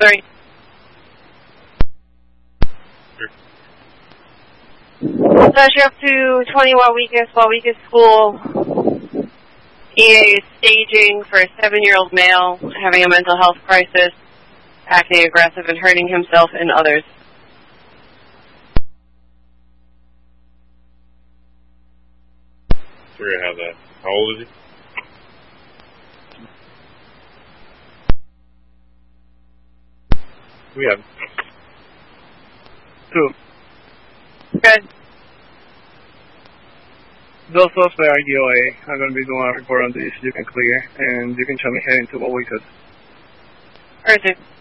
3. You're up to 20 while weakest school. EA is staging for a 7-year-old male having a mental health crisis, acting aggressive and hurting himself and others. We're going to have that. How old is he? We have 2. Good. Those suspects are DOA. I'm going to be doing a report on this. You can clear, and you can tell me heading to what we could. Perfect.